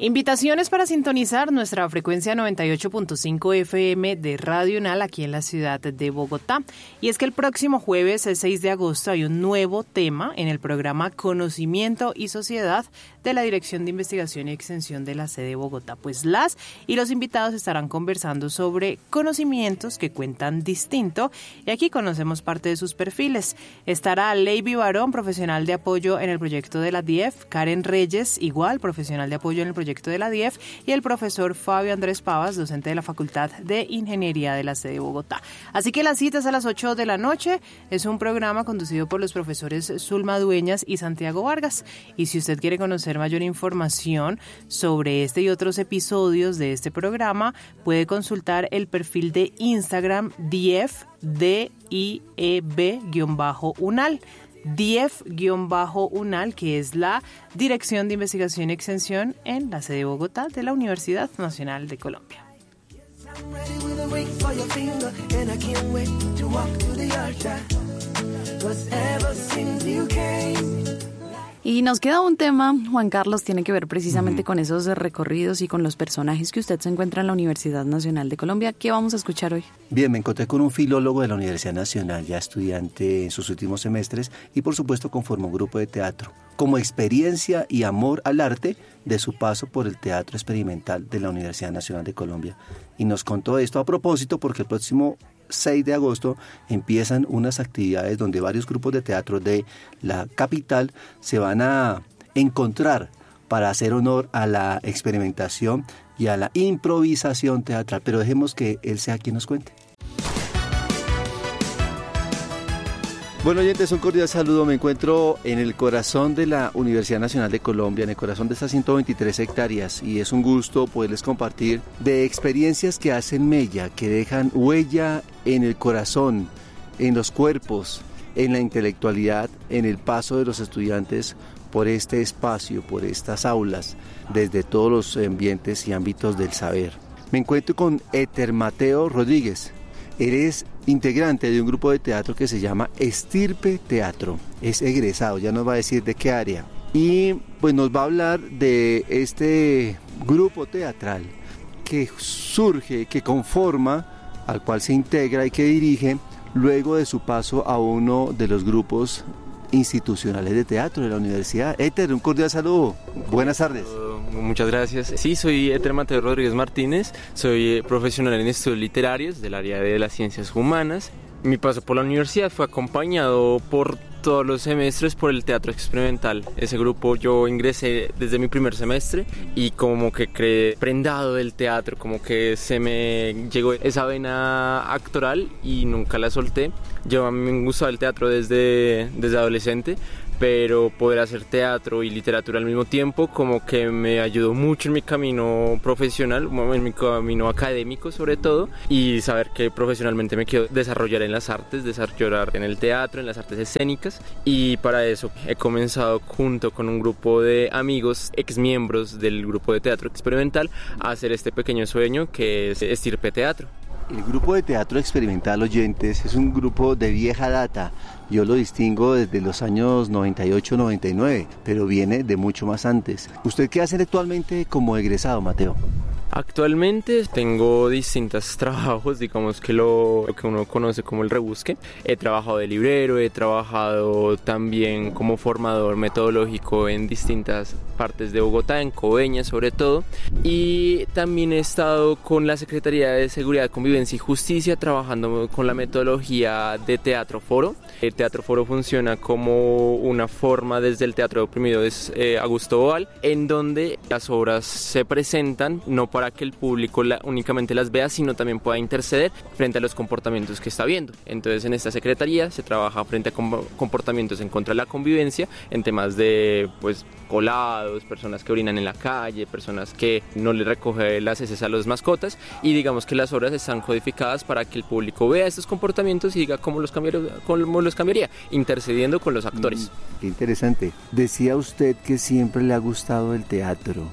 Invitaciones para sintonizar nuestra frecuencia 98.5 FM de Radio UNAL aquí en la ciudad de Bogotá. Y es que el próximo jueves, el 6 de agosto, hay un nuevo tema en el programa Conocimiento y Sociedad de la Dirección de Investigación y Extensión de la sede Bogotá. Pues las y los invitados estarán conversando sobre conocimientos que cuentan distinto y aquí conocemos parte de sus perfiles. Estará Leiby Barón, profesional de apoyo en el proyecto de la DIEF, Karen Reyes, igual profesional de apoyo en el proyecto de la DIEF, y el profesor Fabio Andrés Pavas, docente de la Facultad de Ingeniería de la sede Bogotá. Así que las citas a las 8 de la noche. Es un programa conducido por los profesores Zulma Dueñas y Santiago Vargas. Y si usted quiere conocer mayor información sobre este y otros episodios de este programa, puede consultar el perfil de Instagram DIEF, DIEB-UNAL. DIEF-UNAL, que es la Dirección de Investigación y Extensión en la sede de Bogotá de la Universidad Nacional de Colombia. Y nos queda un tema, Juan Carlos, tiene que ver precisamente con esos recorridos y con los personajes que usted se encuentra en la Universidad Nacional de Colombia. ¿Qué vamos a escuchar hoy? Bien, me encontré con un filólogo de la Universidad Nacional, ya estudiante en sus últimos semestres, y por supuesto conformó un grupo de teatro, como experiencia y amor al arte de su paso por el Teatro Experimental de la Universidad Nacional de Colombia. Y nos contó esto a propósito porque el próximo 6 de agosto empiezan unas actividades donde varios grupos de teatro de la capital se van a encontrar para hacer honor a la experimentación y a la improvisación teatral. Pero dejemos que él sea quien nos cuente. Bueno, oyentes, un cordial saludo. Me encuentro en el corazón de la Universidad Nacional de Colombia, en el corazón de estas 123 hectáreas, y es un gusto poderles compartir de experiencias que hacen mella, que dejan huella en el corazón, en los cuerpos, en la intelectualidad, en el paso de los estudiantes por este espacio, por estas aulas, desde todos los ambientes y ámbitos del saber. Me encuentro con Éter Mateo Rodríguez. Él es integrante de un grupo de teatro que se llama Estirpe Teatro. Es egresado, ya nos va a decir de qué área. Y pues nos va a hablar de este grupo teatral que surge, que conforma, al cual se integra y que dirige luego de su paso a uno de los grupos institucionales de teatro de la universidad. Éter, un cordial saludo. Buenas tardes. Muchas gracias. Sí, soy Éter Mateo Rodríguez Martínez, soy profesional en estudios literarios del área de las ciencias humanas. Mi paso por la universidad fue acompañado por todos los semestres por el Teatro Experimental. Ese grupo yo ingresé desde mi primer semestre y como que quedé prendado del teatro, como que se me llegó esa vena actoral y nunca la solté. Yo a mí me gustaba el teatro desde adolescente, pero poder hacer teatro y literatura al mismo tiempo como que me ayudó mucho en mi camino profesional, en mi camino académico sobre todo, y saber que profesionalmente me quiero desarrollar en las artes, desarrollar en el teatro, en las artes escénicas, y para eso he comenzado junto con un grupo de amigos, exmiembros del grupo de teatro experimental, a hacer este pequeño sueño que es Estirpe Teatro. El grupo de teatro experimental, oyentes, es un grupo de vieja data. Yo lo distingo desde los años 98-99, pero viene de mucho más antes. ¿Usted qué hace actualmente como egresado, Mateo? Actualmente tengo distintos trabajos, digamos que lo que uno conoce como el rebusque. He trabajado de librero, he trabajado también como formador metodológico en distintas partes de Bogotá, en Coveñas sobre todo, y también he estado con la Secretaría de Seguridad, Convivencia y Justicia trabajando con la metodología de Teatro Foro. El Teatro Foro funciona como una forma desde el Teatro de Oprimidos Augusto Boal, en donde las obras se presentan no para que el público únicamente las vea, sino también pueda interceder frente a los comportamientos que está viendo. Entonces en esta secretaría se trabaja frente a comportamientos en contra de la convivencia, en temas de colados, personas que orinan en la calle, personas que no le recogen las heces a las mascotas, y digamos que las obras están codificadas para que el público vea estos comportamientos y diga cómo los cambiaría, intercediendo con los actores. Qué interesante. Decía usted que siempre le ha gustado el teatro.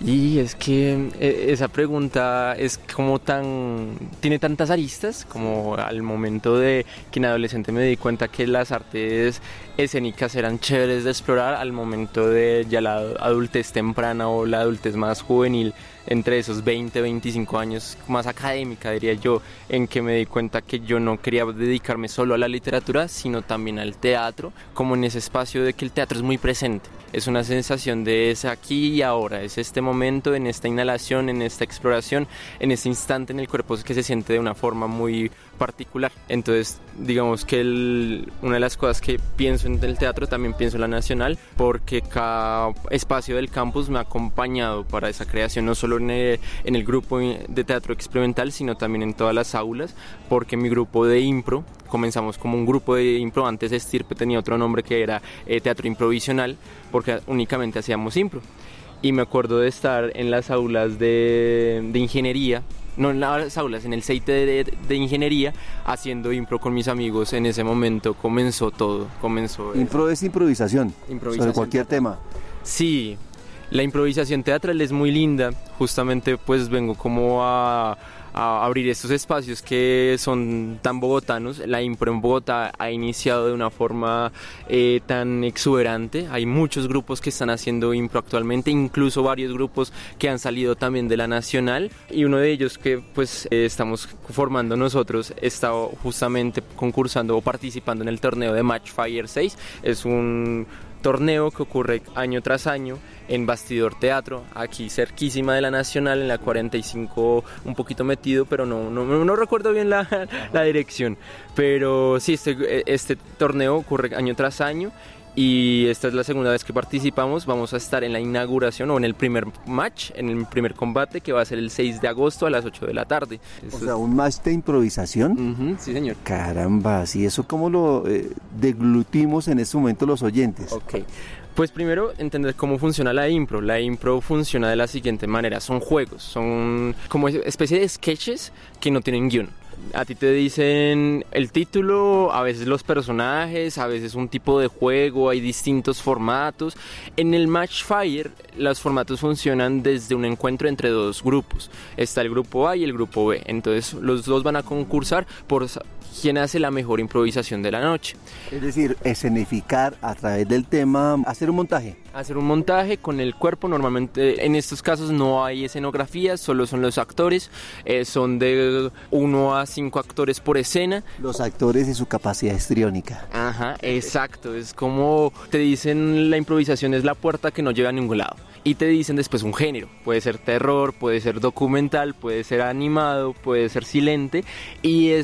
Y es que esa pregunta es como tiene tantas aristas, como al momento de que en adolescente me di cuenta que las artes escénicas eran chéveres de explorar, al momento de ya la adultez temprana o la adultez más juvenil, entre esos 20, 25 años, más académica diría yo, en que me di cuenta que yo no quería dedicarme solo a la literatura, sino también al teatro, como en ese espacio de que el teatro es muy presente. Es una sensación de es aquí y ahora, es este momento, en esta inhalación, en esta exploración, en este instante en el cuerpo que se siente de una forma muy particular. Entonces, digamos que una de las cosas que pienso en el teatro, también pienso en la Nacional, porque cada espacio del campus me ha acompañado para esa creación, no solo en el grupo de teatro experimental, sino también en todas las aulas, porque mi grupo de impro, comenzamos como un grupo de impro, antes Estirpe tenía otro nombre que era teatro improvisional, porque únicamente hacíamos impro. Y me acuerdo de estar en las aulas de ingeniería, no en las aulas, en el CEIT de ingeniería, haciendo impro con mis amigos. En ese momento comenzó todo. Impro es improvisación sobre cualquier tema. Sí, la improvisación teatral es muy linda. Justamente pues vengo como a abrir estos espacios que son tan bogotanos. La impro en Bogotá ha iniciado de una forma tan exuberante. Hay muchos grupos que están haciendo impro actualmente, incluso varios grupos que han salido también de la Nacional, y uno de ellos que pues estamos formando nosotros está justamente concursando o participando en el torneo de Matchfire 6. Es un torneo que ocurre año tras año en Bastidor Teatro, aquí cerquísima de la Nacional, en la 45, un poquito metido, pero no recuerdo bien la dirección. Pero sí, este torneo ocurre año tras año, y esta es la segunda vez que participamos. Vamos a estar en la inauguración o en el primer match, en el primer combate, que va a ser el 6 de agosto a las 8 de la tarde. O sea, un match de improvisación. Sí, señor. Caramba, ¿y eso cómo lo deglutimos en este momento los oyentes? Ok. Pues primero entender cómo funciona la impro. La impro funciona de la siguiente manera: son juegos, son como especie de sketches que no tienen guión. A ti te dicen el título, a veces los personajes, a veces un tipo de juego, hay distintos formatos. En el Matchfire los formatos funcionan desde un encuentro entre dos grupos. Está el grupo A y el grupo B. Entonces los dos van a concursar por quién hace la mejor improvisación de la noche. Es decir, escenificar a través del tema, hacer un montaje. Hacer un montaje con el cuerpo. Normalmente en estos casos no hay escenografías, solo son los actores. Son de 1 a 5 actores por escena. Los actores y su capacidad histriónica. Ajá, exacto. Es como te dicen, la improvisación es la puerta que no llega a ningún lado. Y te dicen después un género. Puede ser terror, puede ser documental, puede ser animado, puede ser silente. Y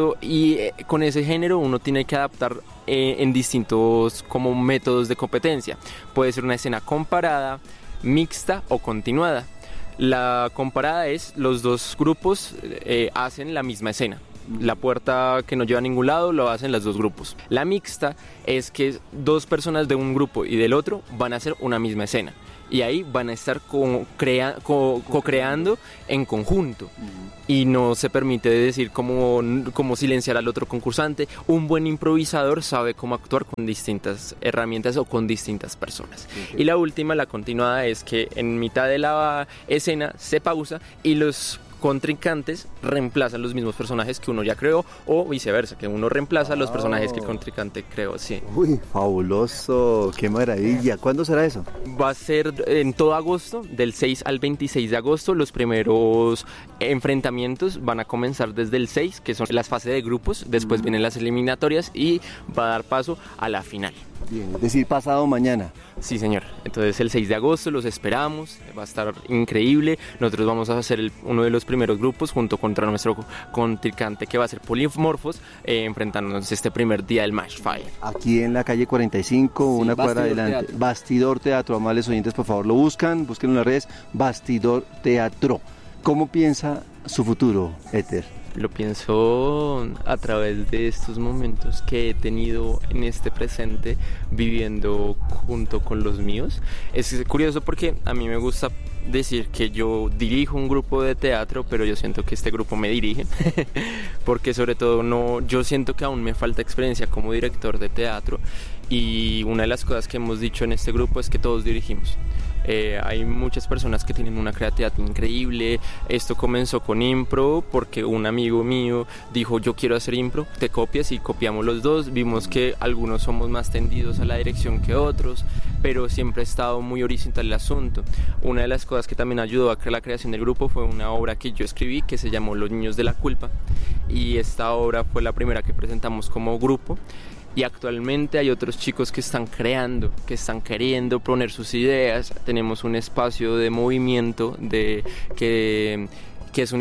con ese género uno tiene que adaptar en distintos como métodos de competencia. Puede ser una escena comparada, mixta o continuada. La comparada es los dos grupos hacen la misma escena. La puerta que no lleva a ningún lado lo hacen los dos grupos. La mixta es que dos personas de un grupo y del otro van a hacer una misma escena. Y ahí van a estar co-creando en conjunto. Y no se permite decir cómo silenciar al otro concursante. Un buen improvisador sabe cómo actuar con distintas herramientas o con distintas personas. Y la última, la continuada, es que en mitad de la escena se pausa y los contrincantes reemplazan los mismos personajes que uno ya creó, o viceversa, que uno reemplaza los personajes que el contrincante creó. Sí. Uy, fabuloso, qué maravilla. ¿Cuándo será eso? Va a ser en todo agosto, del 6 al 26 de agosto. Los primeros enfrentamientos van a comenzar desde el 6, que son las fases de grupos, después vienen las eliminatorias y va a dar paso a la final. Bien, es decir, pasado mañana. Sí, señor. Entonces el 6 de agosto los esperamos, va a estar increíble. Nosotros vamos a hacer uno de los primeros grupos junto contra nuestro contrincante, que va a ser Polimorfos, enfrentándonos este primer día del Matchfire. Aquí en la calle 45, sí, una cuadra adelante. Teatro. Bastidor Teatro, amables oyentes, por favor, lo busquen en las redes, Bastidor Teatro. ¿Cómo piensa su futuro, Éter? Lo pienso a través de estos momentos que he tenido en este presente viviendo junto con los míos. Es curioso porque a mí me gusta decir que yo dirijo un grupo de teatro, pero yo siento que este grupo me dirige porque sobre todo yo siento que aún me falta experiencia como director de teatro, y una de las cosas que hemos dicho en este grupo es que todos dirigimos. Hay muchas personas que tienen una creatividad increíble. Esto comenzó con impro porque un amigo mío dijo: yo quiero hacer impro, te copias, y copiamos los dos. Vimos que algunos somos más tendidos a la dirección que otros, pero siempre ha estado muy horizontal el asunto. Una de las cosas que también ayudó a la creación del grupo fue una obra que yo escribí que se llamó Los Niños de la Culpa, y esta obra fue la primera que presentamos como grupo. Y actualmente hay otros chicos que están creando, que están queriendo poner sus ideas. Tenemos un espacio de movimiento que es un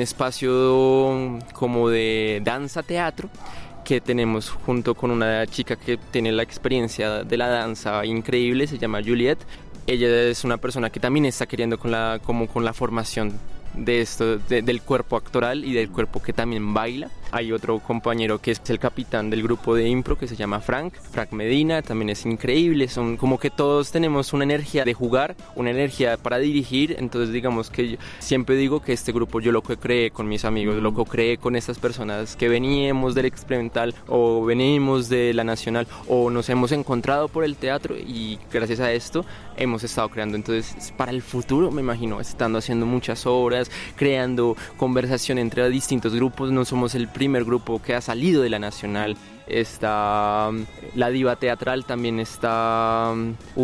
espacio como de danza-teatro, que tenemos junto con una chica que tiene la experiencia de la danza increíble, se llama Juliet. Ella es una persona que también está queriendo con la formación de esto, del cuerpo actoral y del cuerpo que también baila. Hay otro compañero que es el capitán del grupo de impro que se llama Frank Medina, también es increíble. Son como que todos tenemos una energía de jugar, una energía para dirigir. Entonces digamos que yo siempre digo que este grupo yo lo que creé con mis amigos, lo que creé con estas personas que veníamos del experimental o venimos de la nacional o nos hemos encontrado por el teatro, y gracias a esto hemos estado creando. Entonces para el futuro me imagino estando haciendo muchas obras, creando conversación entre distintos grupos. No somos el primer grupo que ha salido de la nacional. Está la Diva Teatral, también está...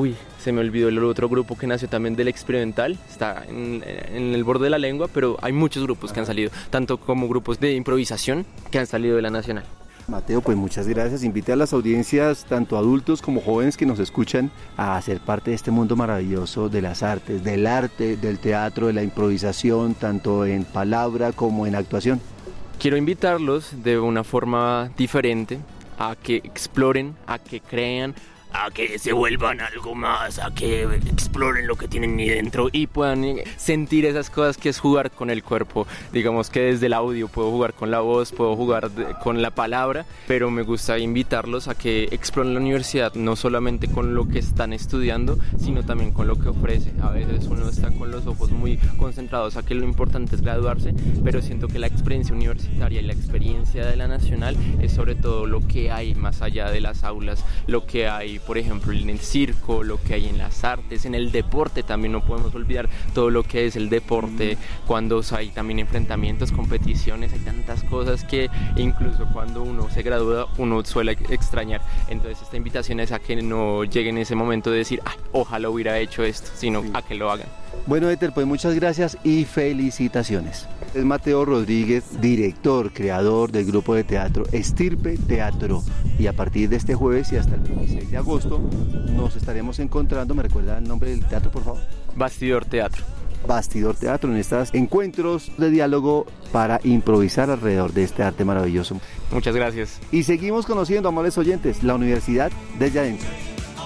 se me olvidó el otro grupo que nació también del experimental. Está en el borde de la lengua, pero hay muchos grupos que han salido, tanto como grupos de improvisación que han salido de la nacional. Mateo, pues muchas gracias. Invite a las audiencias, tanto adultos como jóvenes que nos escuchan, a ser parte de este mundo maravilloso de las artes, del teatro, de la improvisación, tanto en palabra como en actuación. Quiero invitarlos de una forma diferente a que exploren, a que crean, a que se vuelvan algo más, a que exploren lo que tienen ahí dentro y puedan sentir esas cosas que es jugar con el cuerpo. Digamos que desde el audio puedo jugar con la voz, puedo jugar con la palabra, pero me gusta invitarlos a que exploren la universidad, no solamente con lo que están estudiando, sino también con lo que ofrece. A veces uno está con los ojos muy concentrados a que lo importante es graduarse, pero siento que la experiencia universitaria y la experiencia de la nacional es sobre todo lo que hay más allá de las aulas, lo que hay, por ejemplo, en el circo, lo que hay en las artes, en el deporte. También no podemos olvidar todo lo que es el deporte, cuando hay también enfrentamientos, competiciones, hay tantas cosas que incluso cuando uno se gradúa uno suele extrañar. Entonces esta invitación es a que no llegue en ese momento de decir: ay, ojalá hubiera hecho esto, sino a que lo hagan. Bueno, Éter, pues muchas gracias y felicitaciones. Es Mateo Rodríguez, director, creador del grupo de teatro Estirpe Teatro, y a partir de este jueves y hasta el 26 de agosto nos estaremos encontrando. ¿Me recuerda el nombre del teatro, por favor? Bastidor Teatro. Bastidor Teatro, en estos encuentros de diálogo para improvisar alrededor de este arte maravilloso. Muchas gracias. Y seguimos conociendo, amables oyentes, la universidad desde adentro.